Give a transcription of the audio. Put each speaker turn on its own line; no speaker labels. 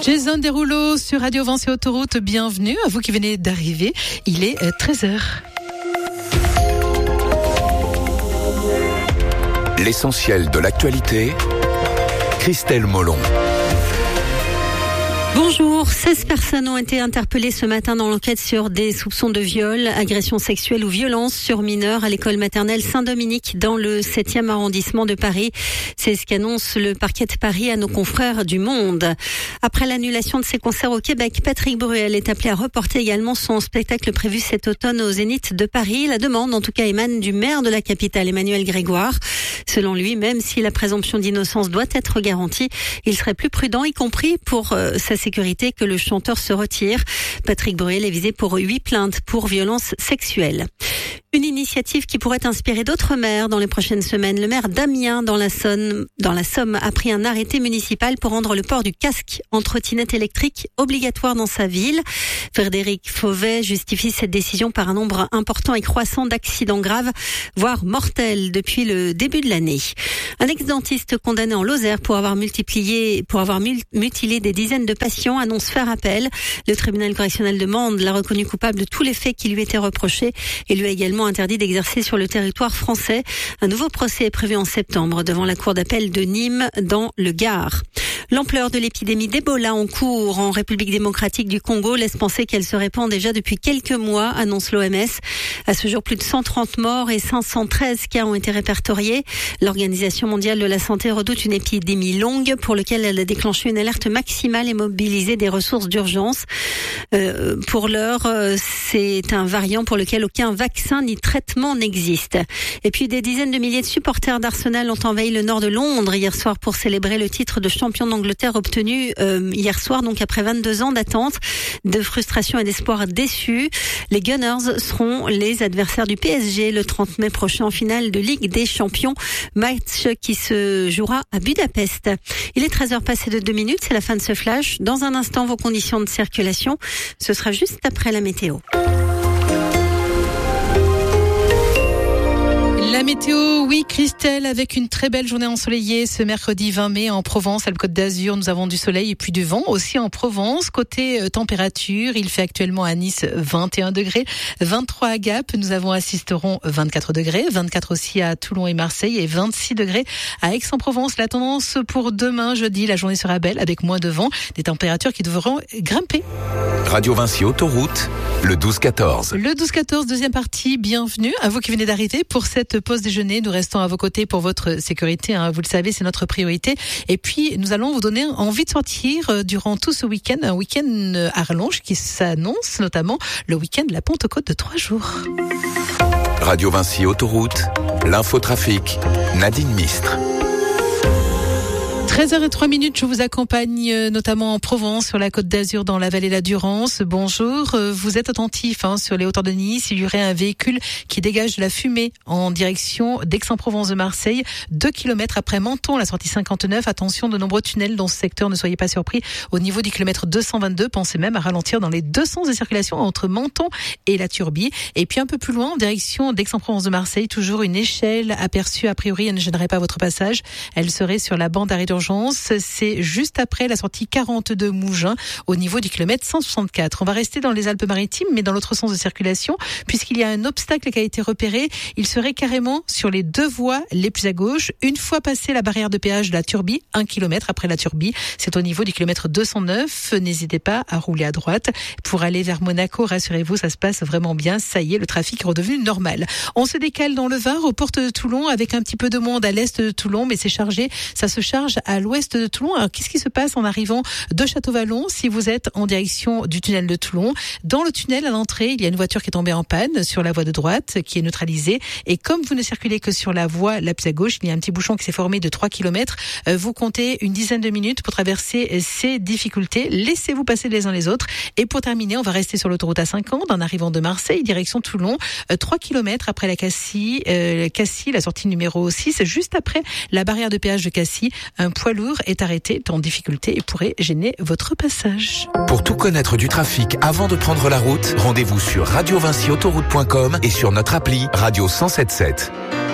Jason Derulo sur Radio Vinci Autoroute, bienvenue à vous qui venez d'arriver, il est 13h.
L'essentiel de l'actualité, Christelle Molon.
Bonjour, 16 personnes ont été interpellées ce matin dans l'enquête sur des soupçons de viol, agression sexuelle ou violence sur mineurs à l'école maternelle Saint-Dominique dans le 7e arrondissement de Paris. C'est ce qu'annonce le parquet de Paris à nos confrères du Monde. Après l'annulation de ses concerts au Québec, Patrick Bruel est appelé à reporter également son spectacle prévu cet automne au Zénith de Paris. La demande, en tout cas, émane du maire de la capitale, Emmanuel Grégoire. Selon lui, même si la présomption d'innocence doit être garantie, il serait plus prudent, y compris pour sa sécurité, que le chanteur se retire. Patrick Bruel est visé pour 8 plaintes pour violences sexuelles. Une initiative qui pourrait inspirer d'autres maires dans les prochaines semaines. Le maire d'Amiens, dans la Somme, a pris un arrêté municipal pour rendre le port du casque en trottinette électrique obligatoire dans sa ville. Frédéric Fauvet justifie cette décision par un nombre important et croissant d'accidents graves, voire mortels, depuis le début de l'année. Un ex-dentiste condamné en Lozère pour avoir mutilé des dizaines de patients annonce faire appel. Le tribunal correctionnel de Mende l'a reconnu coupable de tous les faits qui lui étaient reprochés et lui a également interdit d'exercer sur le territoire français. Un nouveau procès est prévu en septembre devant la cour d'appel de Nîmes dans le Gard. L'ampleur de l'épidémie d'Ebola en cours en République démocratique du Congo laisse penser qu'elle se répand déjà depuis quelques mois, annonce l'OMS. À ce jour, plus de 130 morts et 513 cas ont été répertoriés. L'Organisation mondiale de la santé redoute une épidémie longue pour laquelle elle a déclenché une alerte maximale et mobilisé des ressources d'urgence. Pour l'heure, c'est un variant pour lequel aucun vaccin ni traitement n'existe. Et puis des dizaines de milliers de supporters d'Arsenal ont envahi le nord de Londres hier soir pour célébrer le titre de champion d'Angleterre obtenu hier soir, donc après 22 ans d'attente, de frustration et d'espoir déçus. Les Gunners seront les adversaires du PSG le 30 mai prochain en finale de Ligue des Champions, match qui se jouera à Budapest. Il est 13h passé de 2 minutes, c'est la fin de ce flash. Dans un instant, vos conditions de circulation, ce sera juste après la météo.
La météo, oui Christelle, avec une très belle journée ensoleillée ce mercredi 20 mai en Provence, Alpes-Côte d'Azur, nous avons du soleil et puis du vent aussi en Provence. Côté température, il fait actuellement à Nice 21 degrés, 23 à Gap, nous assisterons 24 degrés, 24 aussi à Toulon et Marseille et 26 degrés à Aix-en-Provence. La tendance pour demain, jeudi, la journée sera belle avec moins de vent, des températures qui devront grimper.
Radio Vinci Autoroute, le 12-14.
Le 12-14, deuxième partie, bienvenue à vous qui venez d'arriver pour cette pause déjeuner. Nous restons à vos côtés pour votre sécurité, vous le savez, c'est notre priorité. Et puis, nous allons vous donner envie de sortir durant tout ce week-end, un week-end à rallonge qui s'annonce, notamment le week-end de la Pentecôte de 3 jours.
Radio Vinci Autoroute, l'infotrafic, Nadine Mistre.
13h03, je vous accompagne notamment en Provence, sur la Côte d'Azur, dans la vallée de la Durance. Bonjour, vous êtes attentifs sur les hauteurs de Nice. Il y aurait un véhicule qui dégage de la fumée en direction d'Aix-en-Provence de Marseille, 2 km après Menton, la sortie 59. Attention, de nombreux tunnels dans ce secteur, ne soyez pas surpris. Au niveau du kilomètre 222, pensez même à ralentir dans les deux sens de circulation entre Menton et la Turbie. Et puis un peu plus loin, en direction d'Aix-en-Provence de Marseille, toujours une échelle aperçue. A priori, elle ne gênerait pas votre passage. Elle serait sur la bande d'arrêt d'urgence. C'est juste après la sortie 42 Mougins, au niveau du kilomètre 164. On va rester dans les Alpes-Maritimes, mais dans l'autre sens de circulation, puisqu'il y a un obstacle qui a été repéré. Il serait carrément sur les deux voies les plus à gauche. Une fois passé la barrière de péage de la Turbie, 1 kilomètre après la Turbie, c'est au niveau du kilomètre 209. N'hésitez pas à rouler à droite. Pour aller vers Monaco, rassurez-vous, ça se passe vraiment bien. Ça y est, le trafic est redevenu normal. On se décale dans le Var, aux portes de Toulon, avec un petit peu de monde à l'est de Toulon, mais c'est chargé. Ça se charge à l'ouest de Toulon. Alors, qu'est-ce qui se passe en arrivant de Château-Vallon si vous êtes en direction du tunnel de Toulon? Dans le tunnel, à l'entrée, il y a une voiture qui est tombée en panne sur la voie de droite, qui est neutralisée. Et comme vous ne circulez que sur la voie la plus à gauche, il y a un petit bouchon qui s'est formé de 3 km. Vous comptez une dizaine de minutes pour traverser ces difficultés. Laissez-vous passer les uns les autres. Et pour terminer, on va rester sur l'autoroute A50 en arrivant de Marseille, direction Toulon. 3 km après la Cassis, la sortie numéro 6, juste après la barrière de péage de Cassis, un poids lourd est arrêté en difficulté et pourrait gêner votre passage.
Pour tout connaître du trafic avant de prendre la route, rendez-vous sur radiovinciautoroute.com et sur notre appli Radio 107.7.